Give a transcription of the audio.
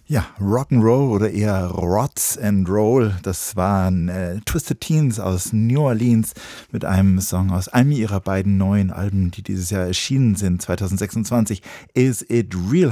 Ja, Rock'n'Roll oder eher Rots and Roll, das waren Twisted Teens aus New Orleans mit einem Song aus einem ihrer beiden neuen Alben, die dieses Jahr erschienen sind, 2026, Is It Real